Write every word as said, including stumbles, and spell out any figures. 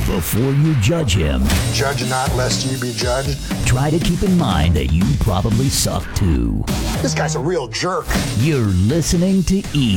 Before you judge him, Judge not lest ye be judged. try to keep in mind that you probably suck too. This guy's a real jerk. You're listening to Ethan.